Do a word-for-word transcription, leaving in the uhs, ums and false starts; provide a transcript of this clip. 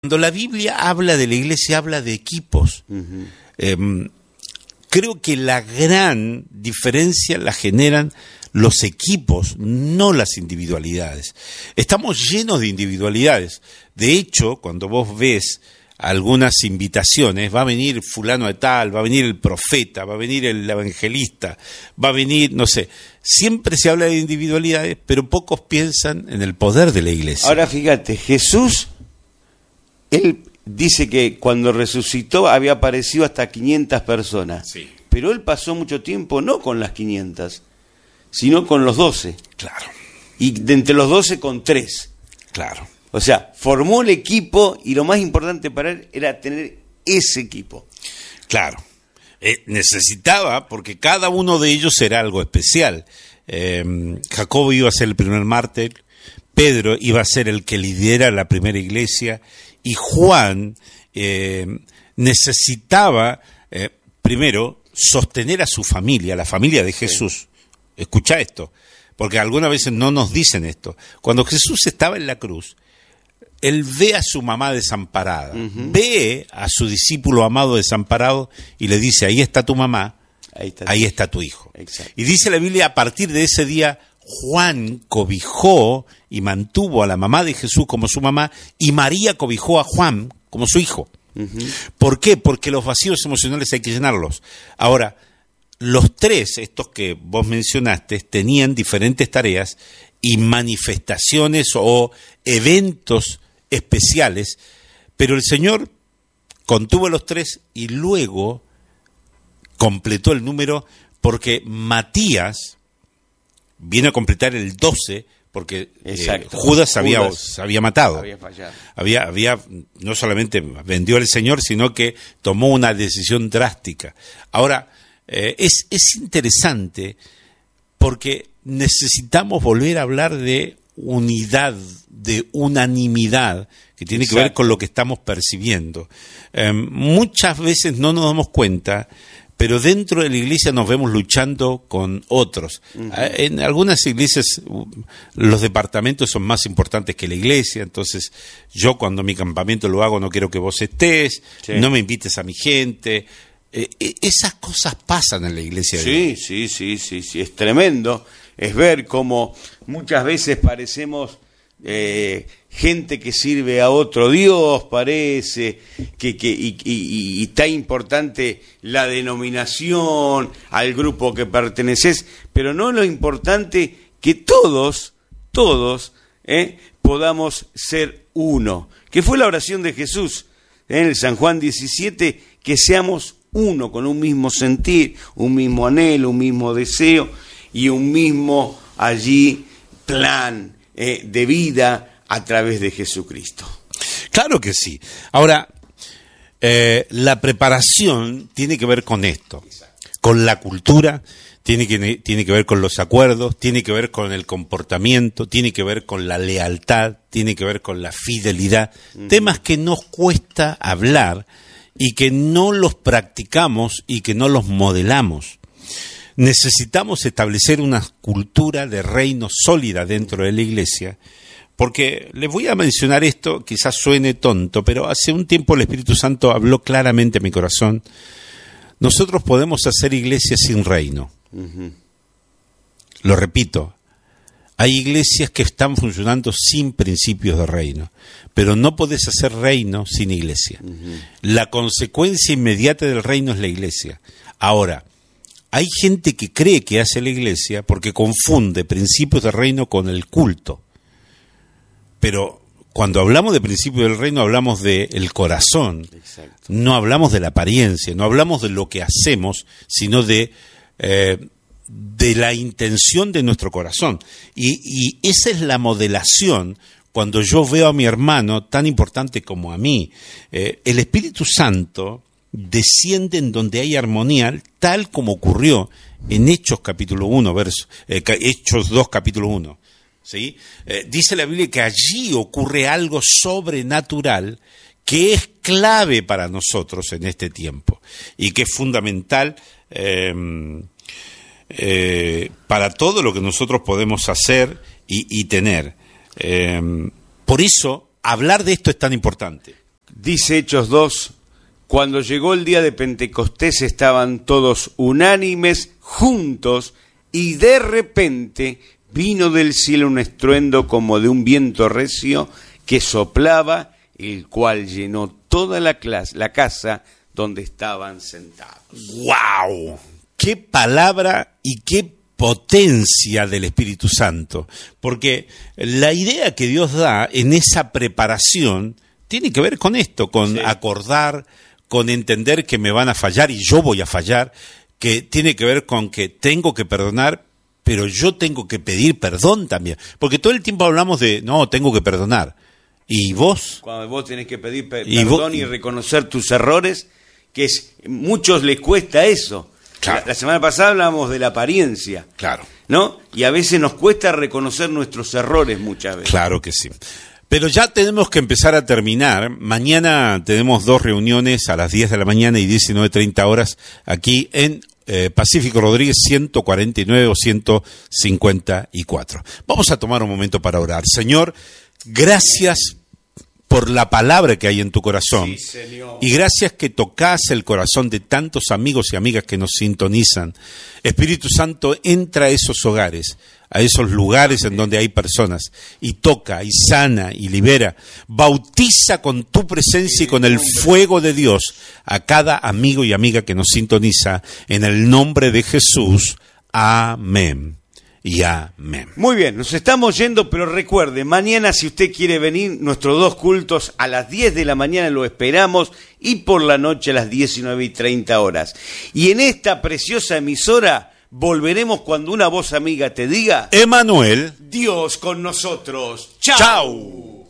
Cuando la Biblia habla de la iglesia, habla de equipos. Uh-huh. Eh, creo que la gran diferencia la generan los equipos, no las individualidades. Estamos llenos de individualidades. De hecho, cuando vos ves algunas invitaciones, va a venir fulano de tal, va a venir el profeta, va a venir el evangelista, va a venir, no sé, siempre se habla de individualidades, pero pocos piensan en el poder de la iglesia. Ahora fíjate, Jesús, él dice que cuando resucitó había aparecido hasta quinientas personas, sí. Pero él pasó mucho tiempo no con las quinientas, sino con los doce. Claro. Y de entre los doce con tres. Claro. O sea, formó el equipo y lo más importante para él era tener ese equipo. Claro. Eh, necesitaba, porque cada uno de ellos era algo especial. Eh, Jacobo iba a ser el primer mártir, Pedro iba a ser el que lidera la primera iglesia, y Juan eh, necesitaba, eh, primero, sostener a su familia, la familia de Jesús. Sí. Escucha esto, porque algunas veces no nos dicen esto. Cuando Jesús estaba en la cruz, él ve a su mamá desamparada, uh-huh. ve a su discípulo amado desamparado y le dice, ahí está tu mamá, ahí está, ahí está tu hijo. Exacto. Y dice la Biblia, a partir de ese día, Juan cobijó y mantuvo a la mamá de Jesús como su mamá, y María cobijó a Juan como su hijo. Uh-huh. ¿Por qué? Porque los vacíos emocionales hay que llenarlos. Ahora, los tres, estos que vos mencionaste, tenían diferentes tareas y manifestaciones o eventos especiales, pero el Señor contuvo a los tres y luego completó el número, porque Matías viene a completar el doce, porque eh, Judas, había, Judas se había matado, había fallado. Había, había, no solamente vendió al Señor, sino que tomó una decisión drástica. Ahora, eh, es, es interesante porque necesitamos volver a hablar de unidad, de unanimidad, que tiene Exacto. que ver con lo que estamos percibiendo. Eh, muchas veces no nos damos cuenta, pero dentro de la iglesia nos vemos luchando con otros. Uh-huh. En algunas iglesias los departamentos son más importantes que la iglesia, entonces yo cuando mi campamento lo hago no quiero que vos estés, sí. no me invites a mi gente. Eh, esas cosas pasan en la iglesia. Sí, sí, sí, sí, sí, es tremendo. Es ver cómo muchas veces parecemos eh, gente que sirve a otro Dios, parece, que, que y, y, y está importante la denominación, al grupo que perteneces, pero no lo importante que todos, todos, eh, podamos ser uno. Que fue la oración de Jesús en el San Juan diecisiete, que seamos uno, con un mismo sentir, un mismo anhelo, un mismo deseo y un mismo allí plan eh, de vida a través de Jesucristo. Claro que sí. Ahora, eh, la preparación tiene que ver con esto, Exacto. con la cultura, tiene que, tiene que ver con los acuerdos, tiene que ver con el comportamiento, tiene que ver con la lealtad, tiene que ver con la fidelidad, uh-huh. temas que nos cuesta hablar y que no los practicamos y que no los modelamos. Necesitamos establecer una cultura de reino sólida dentro de la iglesia, porque les voy a mencionar esto, quizás suene tonto, pero hace un tiempo el Espíritu Santo habló claramente a mi corazón. Nosotros podemos hacer iglesia sin reino. Uh-huh. Lo repito, hay iglesias que están funcionando sin principios de reino, pero no podés hacer reino sin iglesia. Uh-huh. La consecuencia inmediata del reino es la iglesia. Ahora, hay gente que cree que hace la iglesia porque confunde principios de reino con el culto. Pero cuando hablamos de principios del reino hablamos del corazón. Exacto. No hablamos de la apariencia, no hablamos de lo que hacemos, sino de, eh, de la intención de nuestro corazón. Y, y esa es la modelación cuando yo veo a mi hermano tan importante como a mí. Eh, el Espíritu Santo desciende en donde hay armonía, tal como ocurrió en Hechos capítulo uno, verso, eh, Hechos dos capítulo uno. ¿Sí? Eh, dice la Biblia que allí ocurre algo sobrenatural que es clave para nosotros en este tiempo y que es fundamental eh, eh, para todo lo que nosotros podemos hacer y, y tener. Eh, por eso hablar de esto es tan importante. Dice Hechos dos, cuando llegó el día de Pentecostés estaban todos unánimes, juntos, y de repente vino del cielo un estruendo como de un viento recio que soplaba, el cual llenó toda la, clase, la casa donde estaban sentados. ¡Wow! ¡Qué palabra y qué potencia del Espíritu Santo! Porque la idea que Dios da en esa preparación tiene que ver con esto, con sí. acordar, con entender que me van a fallar y yo voy a fallar, que tiene que ver con que tengo que perdonar, pero yo tengo que pedir perdón también. Porque todo el tiempo hablamos de, no, tengo que perdonar. ¿Y vos? Cuando vos tenés que pedir pe- ¿Y perdón vos? y reconocer tus errores, que es, muchos les cuesta eso. Claro. La, la semana pasada hablábamos de la apariencia. Claro. ¿No? Y a veces nos cuesta reconocer nuestros errores muchas veces. Claro que sí. Pero ya tenemos que empezar a terminar. Mañana tenemos dos reuniones a las diez de la mañana y diecinueve treinta horas aquí en eh, Pacífico Rodríguez ciento cuarenta y nueve o ciento cincuenta y cuatro. Vamos a tomar un momento para orar. Señor, gracias por la palabra que hay en tu corazón. Sí, Señor. Y gracias que tocas el corazón de tantos amigos y amigas que nos sintonizan. Espíritu Santo, entra a esos hogares, a esos lugares en donde hay personas, y toca, y sana, y libera. Bautiza con tu presencia y con el fuego de Dios a cada amigo y amiga que nos sintoniza. En el nombre de Jesús. Amén. Y amén. Muy bien, nos estamos yendo, pero recuerde, mañana si usted quiere venir, nuestros dos cultos a las diez de la mañana lo esperamos y por la noche a las diecinueve y treinta horas. Y en esta preciosa emisora volveremos cuando una voz amiga te diga: Emanuel, Dios con nosotros. ¡Chao! ¡Chao!